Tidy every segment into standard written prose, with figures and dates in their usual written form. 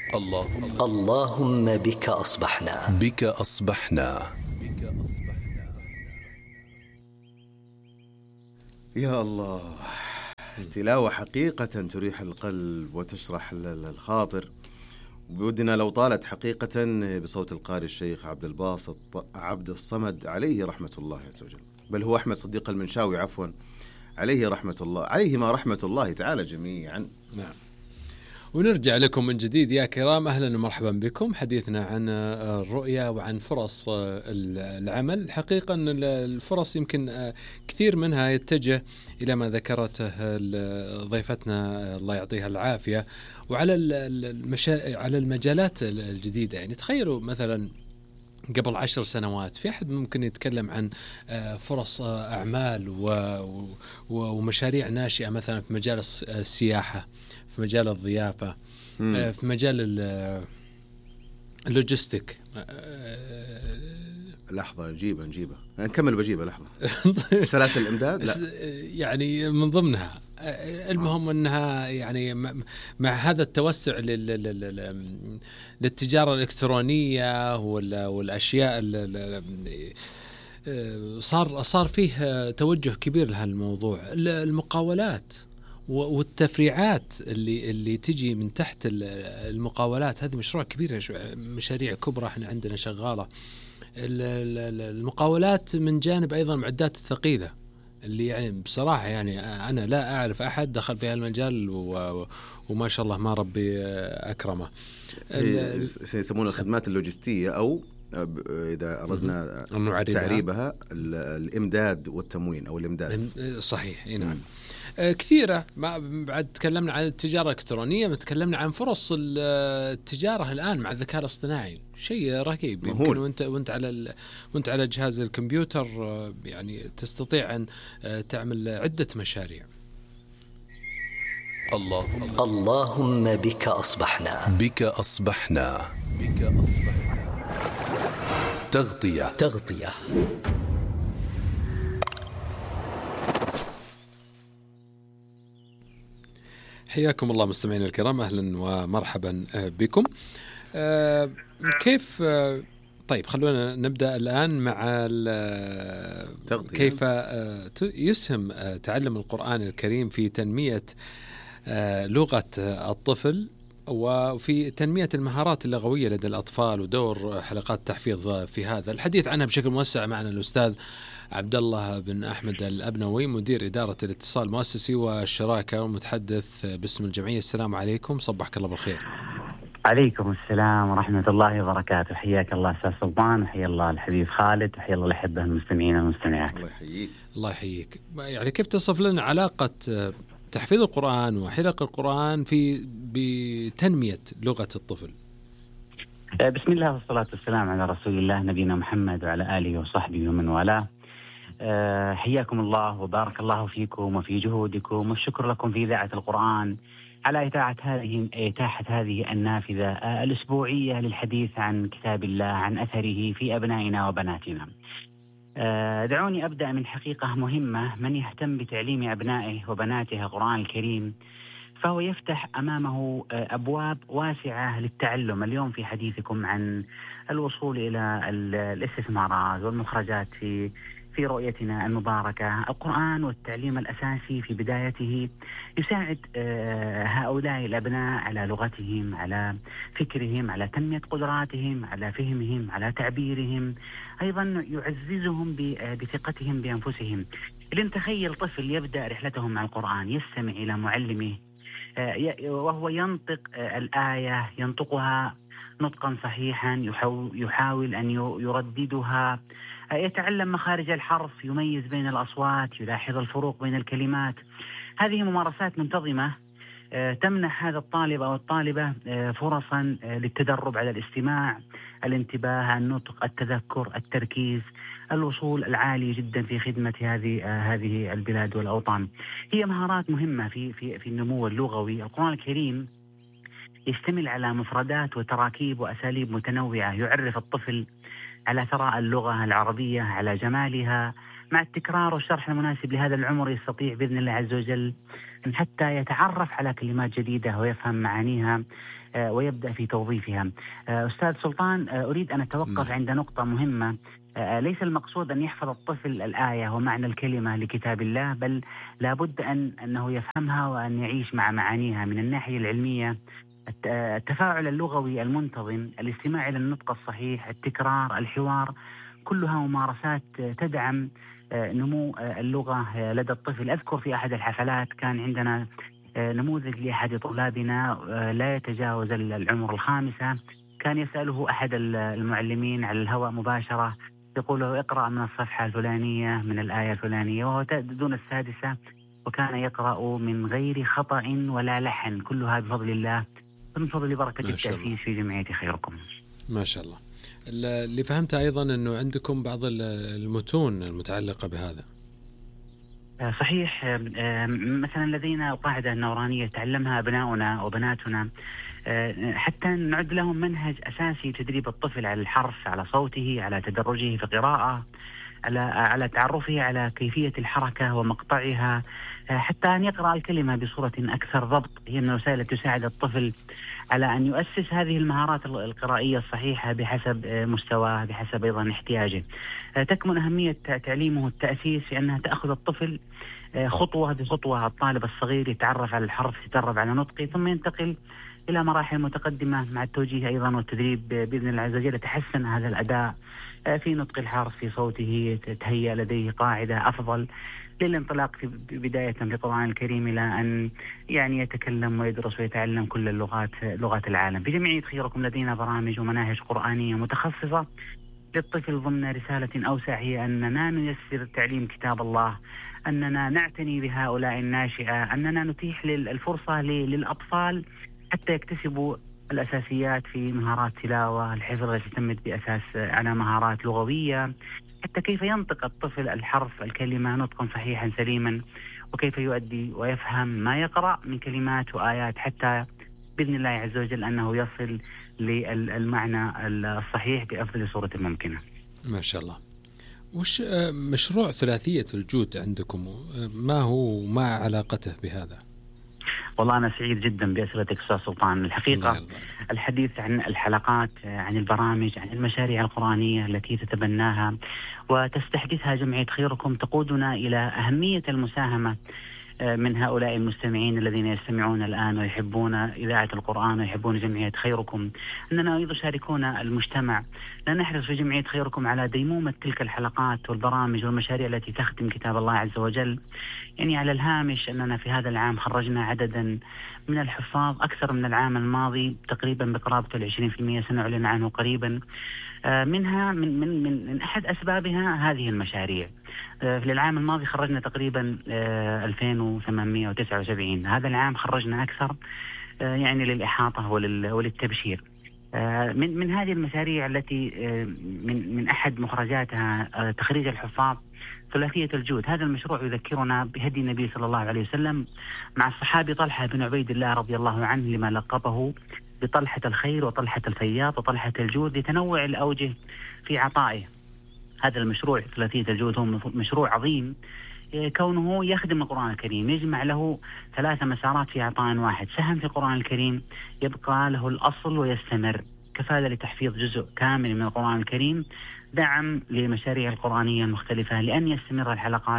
اللهم بك أصبحنا. بك أصبحنا. يا الله، تلاوة حقيقة تريح القلب وتشرح الخاطر. بودنا لو طالت حقيقة بصوت القارئ الشيخ عبد الباسط عبد الصمد عليه رحمة الله عز وجل، بل هو أحمد صديق المنشاوي عفوا، عليه رحمة الله، عليهما رحمة الله تعالى جميعا. نعم. ونرجع لكم من جديد يا كرام، أهلا ومرحبا بكم. حديثنا عن الرؤية وعن فرص العمل. الحقيقة أن الفرص يمكن كثير منها يتجه إلى ما ذكرته ضيفتنا الله يعطيها العافية، وعلى على المجالات الجديدة. يعني تخيلوا مثلا قبل 10 سنوات في أحد ممكن يتكلم عن فرص أعمال ومشاريع ناشئة مثلا في مجال السياحة، في مجال الضيافة، في مجال اللوجستيك. لحظة نجيبها نكمل بجيبها لحظة. سلاسل الإمداد لا. يعني من ضمنها المهم أنها يعني مع هذا التوسع للتجارة الإلكترونية والأشياء صار فيه توجه كبير لهالموضوع. المقاولات والتفريعات اللي تجي من تحت المقاولات، هذه مشروع كبير، مشاريع كبرى احنا عندنا شغالة. المقاولات من جانب أيضا المعدات الثقيلة اللي يعني بصراحة يعني أنا لا أعرف أحد دخل في هالمجال وما شاء الله ما ربي أكرمه. يسمونها الخدمات اللوجستية، أو إذا أردنا تعريبها الإمداد والتموين أو الإمداد. صحيح، نعم. كثيرة. بعد تكلمنا عن التجارة الإلكترونية، تكلمنا عن فرص التجارة الآن مع الذكاء الاصطناعي، شيء رهيب. يمكن وانت على جهاز الكمبيوتر يعني تستطيع أن تعمل عدة مشاريع. اللهم بك أصبحنا. بك أصبحنا. تغطية. حياكم الله مستمعينا الكرام، أهلا ومرحبا بكم. كيف طيب خلونا نبدأ الآن مع كيف يسهم تعلم القرآن الكريم في تنمية لغة الطفل وفي تنمية المهارات اللغوية لدى الأطفال، ودور حلقات التحفيظ في هذا. الحديث عنها بشكل موسع معنا الأستاذ عبد الله بن أحمد الأبنوي، مدير إدارة الاتصال المؤسسي والشراكة ومتحدث باسم الجمعية. السلام عليكم، صبحك الله بالخير. عليكم السلام ورحمة الله وبركاته. حياك الله أستاذ سلطان، وحيا الله الحبيب خالد، وحيا الله الأحبة المستمعين والمستمعات. الله يحييك. يعني كيف تصف لنا علاقة تحفيظ القرآن وحلق القرآن بتنمية لغة الطفل؟ بسم الله والصلاة والسلام على رسول الله نبينا محمد وعلى آله وصحبه ومن والاه. حياكم الله وبارك الله فيكم وفي جهودكم، والشكر لكم في إذاعة القرآن على إتاحة هذه النافذة الأسبوعية للحديث عن كتاب الله، عن أثره في أبنائنا وبناتنا. دعوني أبدأ من حقيقة مهمة. من يهتم بتعليم أبنائه وبناته القرآن الكريم فهو يفتح أمامه أبواب واسعة للتعلم. اليوم في حديثكم عن الوصول إلى الاستثمارات والمخرجات في رؤيتنا المباركة، القرآن والتعليم الأساسي في بدايته يساعد هؤلاء الأبناء على لغتهم، على فكرهم، على تنمية قدراتهم، على فهمهم، على تعبيرهم، أيضا يعززهم بثقتهم بأنفسهم. لن تخيل طفل يبدأ رحلته مع القرآن يستمع إلى معلمه وهو ينطق الآية، ينطقها نطقا صحيحا، يحاول أن يرددها، يتعلم مخارج الحرف، يميز بين الأصوات، يلاحظ الفروق بين الكلمات. هذه ممارسات منتظمة تمنح هذا الطالب أو الطالبة فرصا للتدرب على الاستماع، الانتباه، النطق، التذكر، التركيز، الوصول العالي جدا في خدمة هذه البلاد والأوطان. هي مهارات مهمة في النمو اللغوي. القرآن الكريم يشتمل على مفردات وتراكيب وأساليب متنوعة، يعرف الطفل على ثراء اللغة العربية، على جمالها، مع التكرار والشرح المناسب لهذا العمر يستطيع بإذن الله عز وجل أن حتى يتعرف على كلمات جديدة ويفهم معانيها ويبدأ في توظيفها. أستاذ سلطان، أريد أن أتوقف عند نقطة مهمة. ليس المقصود أن يحفظ الطفل الآية ومعنى الكلمة لكتاب الله، بل لابد أنه يفهمها وأن يعيش مع معانيها من الناحية العلمية. التفاعل اللغوي المنتظم، الاستماع إلى النطق الصحيح، التكرار، الحوار، كلها ممارسات تدعم نمو اللغة لدى الطفل. أذكر في أحد الحفلات كان عندنا نموذج لأحد طلابنا لا يتجاوز العمر 5، كان يسأله أحد المعلمين على الهواء مباشرة، يقول له اقرأ من الصفحة الفلانية من الآية الفلانية، وهو دون 6، وكان يقرأ من غير خطأ ولا لحن، كلها بفضل الله، من فضل بركة التأسيس في جمعية خيركم. ما شاء الله. اللي فهمته أيضا أنه عندكم بعض المتون المتعلقة بهذا. صحيح. مثلا لدينا القاعدة النورانية تعلمها أبناؤنا وبناتنا، حتى نعد لهم منهج أساسي تدريب الطفل على الحرف، على صوته، على تدرجه في القراءة، على تعرفه على كيفية الحركة ومقطعها، حتى أن يقرأ الكلمة بصورة أكثر ضبط. هي من الوسائل التي تساعد الطفل على أن يؤسس هذه المهارات القرائية الصحيحة بحسب مستواه، بحسب أيضا احتياجه. تكمن أهمية تعليمه التأسيس في أنها تأخذ الطفل خطوة بخطوة. الطالب الصغير يتعرف على الحرف، يتدرب على نطقه، ثم ينتقل إلى مراحل متقدمة مع التوجيه أيضا والتدريب بإذن الله عز وجل يتحسن هذا الأداء في نطق الحرف، في صوته، تتهيأ لديه قاعدة أفضل للانطلاق في بداية في القرآن الكريم إلى أن يعني يتكلم ويدرس ويتعلم كل لغات العالم. في جمعية خيركم لدينا برامج ومناهج قرآنية متخصصة للطفل ضمن رسالة أوسع، هي أننا نيسر تعليم كتاب الله، أننا نعتني بهؤلاء الناشئة، أننا نتيح الفرصة للأطفال حتى يكتسبوا الأساسيات في مهارات تلاوة، الحفظ يعتمد بأساس على مهارات لغوية، حتى كيف ينطق الطفل الحرف الكلمة نطقا صحيحا سليما، وكيف يؤدي ويفهم ما يقرأ من كلمات وآيات، حتى بإذن الله عز وجل أنه يصل للمعنى الصحيح بأفضل صورة ممكنة. ما شاء الله. وش مشروع ثلاثية الجود عندكم؟ ما هو وما علاقته بهذا؟ والله أنا سعيد جدا بأسئلتك أستاذ سلطان. الحقيقة الحديث عن الحلقات، عن البرامج، عن المشاريع القرآنية التي تتبناها وتستحدثها جمعية خيركم تقودنا إلى أهمية المساهمة من هؤلاء المستمعين الذين يستمعون الآن ويحبون إذاعة القرآن ويحبون جمعية خيركم، أننا أيضا شاركونا المجتمع. لا نحرص في جمعية خيركم على ديمومة تلك الحلقات والبرامج والمشاريع التي تخدم كتاب الله عز وجل. يعني على الهامش أننا في هذا العام خرجنا عددا من الحفاظ أكثر من العام الماضي تقريبا بقرابة 20%، سنعلن عنه قريبا. منها من أحد أسبابها هذه المشاريع. في العام الماضي خرجنا تقريبا 2879، هذا العام خرجنا أكثر يعني للإحاطة وللتبشير. من هذه المشاريع التي من أحد مخرجاتها تخريج الحفاظ ثلاثية الجود. هذا المشروع يذكرنا بهدي النبي صلى الله عليه وسلم مع الصحابي طلحة بن عبيد الله رضي الله عنه لما لقبه بطلحة الخير وطلحة الفياض وطلحة الجود لتنوع الأوجه في عطائه. هذا المشروع ثلاثية الجود هو مشروع عظيم كونه يخدم القرآن الكريم، يجمع له 3 مسارات في عطاء واحد. سهم في القرآن الكريم يبقى له الأصل ويستمر، كفالة لتحفيظ جزء كامل من القرآن الكريم، دعم لمشاريع القرآنية المختلفة لأن يستمر الحلقات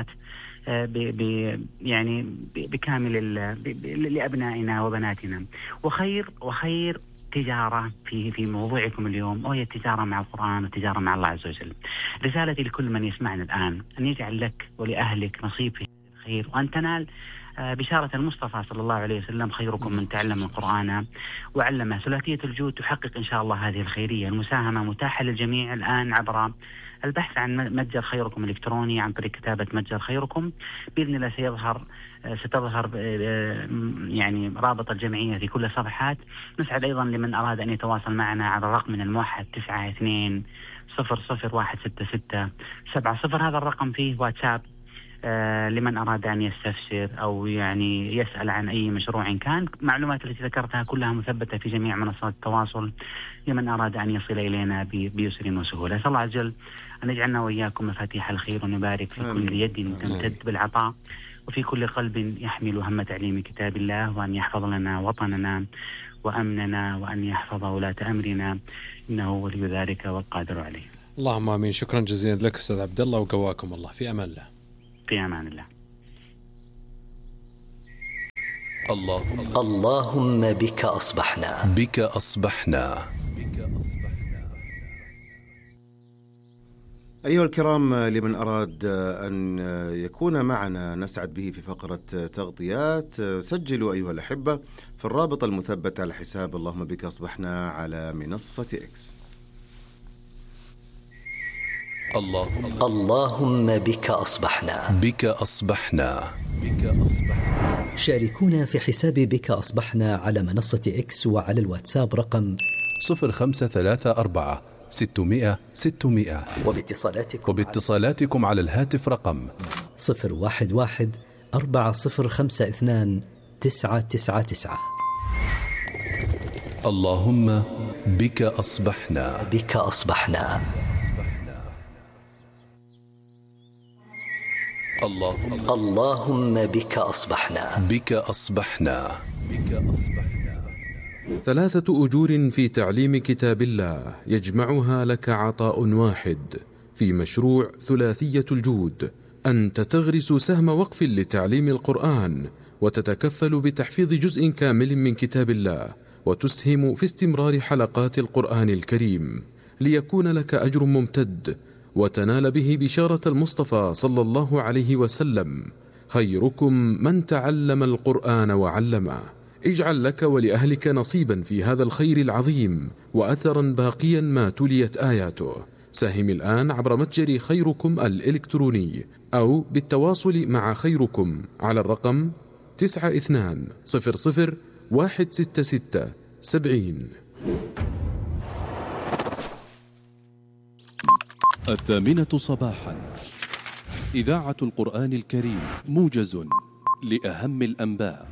يعني بكامل لأبنائنا وبناتنا. وخير تجارة في موضوعكم اليوم، وهي التجارة مع القرآن والتجارة مع الله عز وجل. رسالتي لكل من يسمعنا الآن أن يجعل لك ولأهلك نصيب في الخير، وأن تنال بشارة المصطفى صلى الله عليه وسلم خيركم من تعلم القرآن وعلمه. ثلاثية الجود تحقق إن شاء الله هذه الخيرية. المساهمة متاحة للجميع الآن عبر البحث عن متجر خيركم الإلكتروني عن طريق كتابة متجر خيركم. بإذن الله ستظهر يعني رابط الجمعية في كل الصفحات. نسعد أيضا لمن أراد أن يتواصل معنا على الرقم من الموحد 9200016670. هذا الرقم فيه واتساب لمن أراد أن يستفسر أو يعني يسأل عن أي مشروع كان. معلومات التي ذكرتها كلها مثبتة في جميع منصات التواصل لمن أراد أن يصل إلينا بيسر وسهولة. أسأل الله عز وجل أن يجعلنا وإياكم مفاتيح الخير، ونبارك في كل يد تمتد بالعطاء وفي كل قلب يحمل هم تعليم كتاب الله، وأن يحفظ لنا وطننا وأمننا، وأن يحفظ ولاة أمرنا، إنه ولي ذلك والقادر عليه. اللهم آمين. شكرا جزيلا لك أستاذ عبد الله، وقواكم الله. في أمان الله. في أمان الله. اللهم بك أصبحنا. بك أصبحنا. أيها الكرام، لمن أراد أن يكون معنا نسعد به في فقرة تغطيات، سجلوا أيها الأحبة في الرابط المثبت على حساب اللهم بك أصبحنا على منصة إكس. اللهم بك أصبحنا. بك أصبحنا. بك أصبحنا. شاركونا في حساب بك أصبحنا على منصة إكس وعلى الواتساب رقم 0534 600 600، وباتصالاتكم على الهاتف رقم 011 4052 999. اللهم بك أصبحنا. بك أصبحنا. اللهم بك أصبحنا. بك أصبحنا. بك أصبحنا. 3 أجور في تعليم كتاب الله يجمعها لك عطاء واحد في مشروع ثلاثية الجود. أنت تغرس سهم وقف لتعليم القرآن، وتتكفل بتحفيظ جزء كامل من كتاب الله، وتسهم في استمرار حلقات القرآن الكريم، ليكون لك أجر ممتد وتنال به بشارة المصطفى صلى الله عليه وسلم: خيركم من تعلم القرآن وعلمه. اجعل لك ولأهلك نصيبا في هذا الخير العظيم وأثرا باقيا ما تليت آياته. ساهم الآن عبر متجر خيركم الإلكتروني أو بالتواصل مع خيركم على الرقم 9200 166 70. 8:00 صباحا، إذاعة القرآن الكريم، موجز لأهم الأنباء.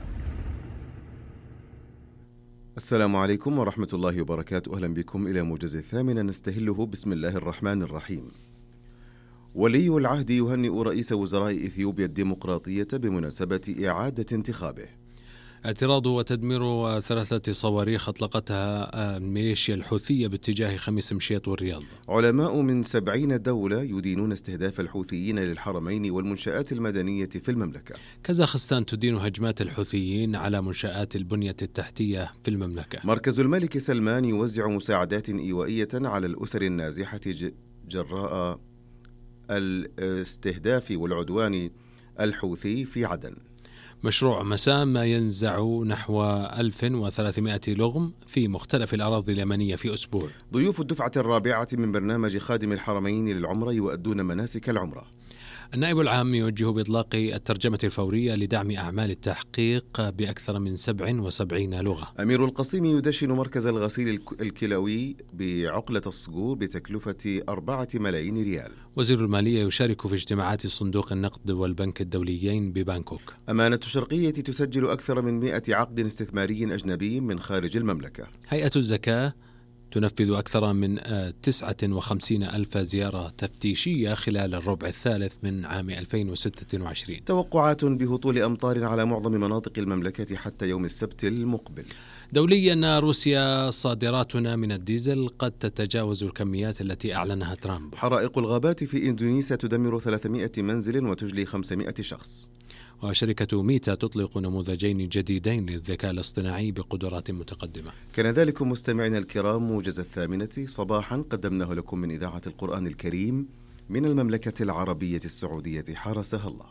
السلام عليكم ورحمة الله وبركاته. أهلا بكم إلى موجز 8 نستهله بسم الله الرحمن الرحيم. ولي العهد يهنئ رئيس وزراء إثيوبيا الديمقراطية بمناسبة إعادة انتخابه. اعتراض وتدمير 3 صواريخ أطلقتها الميليشيا الحوثية باتجاه خميس مشيط والرياض. علماء من 70 دولة يدينون استهداف الحوثيين للحرمين والمنشآت المدنية في المملكة. كازاخستان تدين هجمات الحوثيين على منشآت البنية التحتية في المملكة. مركز الملك سلمان يوزع مساعدات إيوائية على الأسر النازحة جراء الاستهداف والعدوان الحوثي في عدن. مشروع مسام ينزع نحو 1300 لغم في مختلف الأراضي اليمنية في أسبوع. ضيوف الدفعة الرابعة من برنامج خادم الحرمين للعمرة يؤدون مناسك العمرة. النائب العام يوجه بإطلاق الترجمة الفورية لدعم أعمال التحقيق بأكثر من 77 لغة. أمير القصيم يدشن مركز الغسيل الكلوي بعقلة الصقور بتكلفة 4 ملايين ريال. وزير المالية يشارك في اجتماعات صندوق النقد والبنك الدوليين ببانكوك. أمانة الشرقية تسجل أكثر من 100 عقد استثماري أجنبي من خارج المملكة. هيئة الزكاة تنفذ أكثر من 59,000 زيارة تفتيشية خلال الربع الثالث من عام 2026. توقعات بهطول أمطار على معظم مناطق المملكة حتى يوم السبت المقبل. دوليا، روسيا صادراتنا من الديزل قد تتجاوز الكميات التي أعلنها ترامب. حرائق الغابات في إندونيسيا تدمر 300 منزل وتجلي 500 شخص. وشركة ميتا تطلق نموذجين جديدين للذكاء الاصطناعي بقدرات متقدمة. كان ذلك مستمعينا الكرام موجز 8 صباحا قدمناه لكم من إذاعة القرآن الكريم من المملكة العربية السعودية، حرسها الله.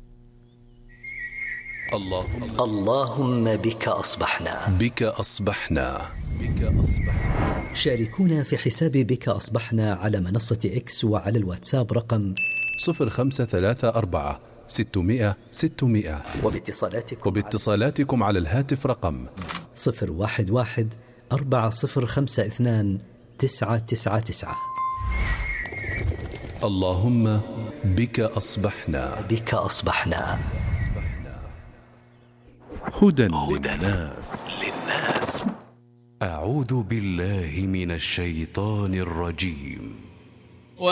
اللهم بك أصبحنا. بك أصبحنا. بك أصبحنا. شاركونا في حساب بك أصبحنا على منصة إكس وعلى الواتساب رقم 0534 600 600، وباتصالاتكم على الهاتف رقم 011 4052 999. اللهم بك أصبحنا. بك أصبحنا. هدى للناس. أعوذ بالله من الشيطان الرجيم.